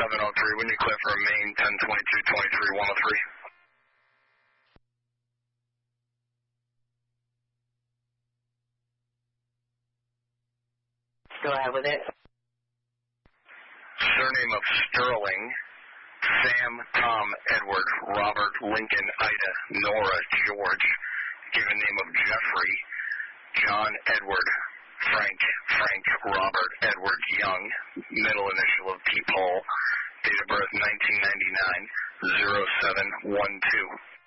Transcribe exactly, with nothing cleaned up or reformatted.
seven oh three, when you clear for Maine, ten twenty-two twenty-three one oh three. Go ahead with it. Surname of Sterling, Sam, Tom, Edward, Robert, Lincoln, Ida, Nora, George. Given name of Jeffrey, John, Edward, Frank, Frank, Robert, Edward, Young. Middle initial of T. Paul. Date of birth nineteen ninety-nine, oh seven one two.